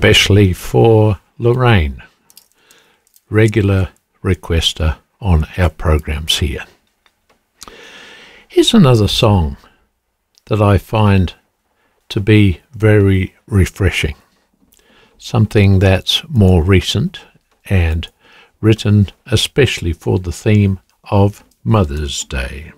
especially for Lorraine, regular requester on our programs here. Here's another song that I find to be very refreshing, something that's more recent and written especially for the theme of Mother's Day.